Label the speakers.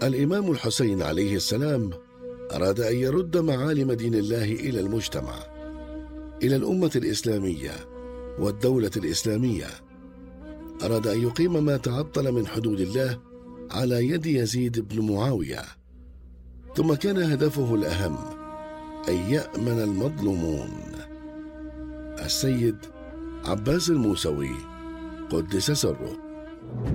Speaker 1: الإمام الحسين عليه السلام أراد أن يرد معالم دين الله إلى المجتمع، إلى الأمة الإسلامية والدولة الإسلامية. أراد أن يقيم ما تعطل من حدود الله على يد يزيد بن معاوية. ثم كان هدفه الأهم أن يأمن المظلومون. السيد عباس الموسوي قدس سره.